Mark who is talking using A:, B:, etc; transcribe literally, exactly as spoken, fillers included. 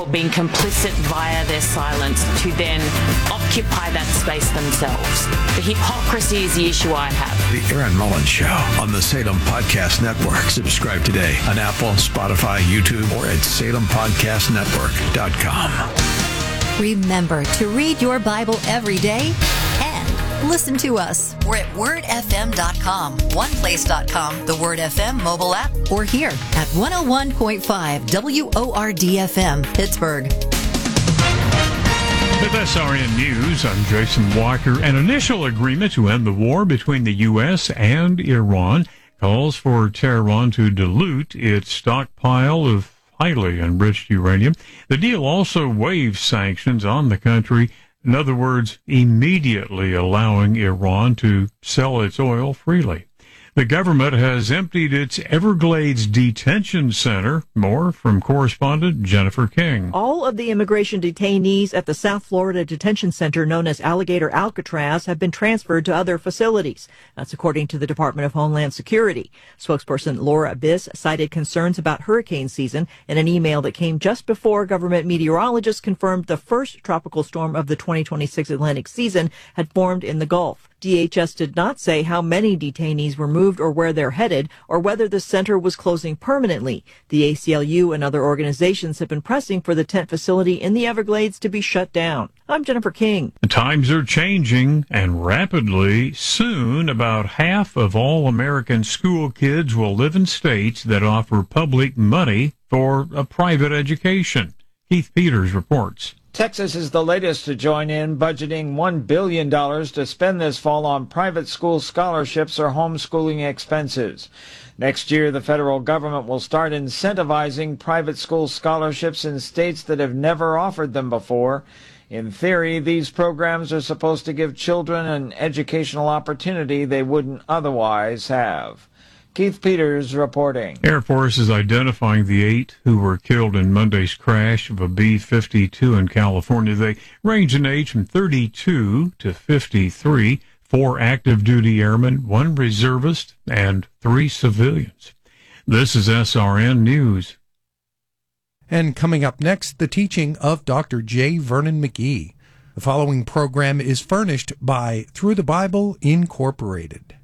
A: being complicit via their silence to then occupy that space themselves. The hypocrisy is the issue I have.
B: The Aaron Mullins Show on the Salem Podcast Network. Subscribe today on Apple, Spotify, YouTube, or at salem podcast network dot com.
C: Remember to read your Bible every day and listen to us. We're at word f m dot com, one place dot com, the Word F M mobile app, or here at one oh one point five W O R D F M, Pittsburgh.
D: With S R N News, I'm Jason Walker. An initial agreement to end the war between the U S and Iran calls for Tehran to dilute its stockpile of highly enriched uranium. The deal also waives sanctions on the country. In other words, immediately allowing Iran to sell its oil freely. The government has emptied its Everglades detention center. More from correspondent Jennifer King.
E: All of the immigration detainees at the South Florida detention center known as Alligator Alcatraz have been transferred to other facilities. That's according to the Department of Homeland Security. Spokesperson Laura Biss cited concerns about hurricane season in an email that came just before government meteorologists confirmed the first tropical storm of the twenty twenty-six Atlantic season had formed in the Gulf. D H S did not say how many detainees were moved or where they're headed or whether the center was closing permanently. The A C L U and other organizations have been pressing for the tent facility in the Everglades to be shut down. I'm Jennifer King.
D: The times are changing, and rapidly. Soon, about half of all American school kids will live in states that offer public money for a private education. Keith Peters reports.
F: Texas is the latest to join in, budgeting one billion dollars to spend this fall on private school scholarships or homeschooling expenses. Next year, the federal government will start incentivizing private school scholarships in states that have never offered them before. In theory, these programs are supposed to give children an educational opportunity they wouldn't otherwise have. Keith Peters reporting.
D: Air Force is identifying the eight who were killed in Monday's crash of a B fifty-two in California. They range in age from thirty-two to fifty-three, four active duty airmen, one reservist, and three civilians. This is S R N News.
G: And coming up next, the teaching of Doctor J. Vernon McGee. The following program is furnished by Through the Bible Incorporated.